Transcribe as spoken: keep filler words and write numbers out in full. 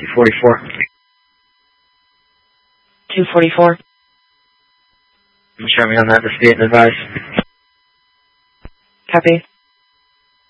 two forty-four. two forty-four. Show me on that, the state and advise. Copy.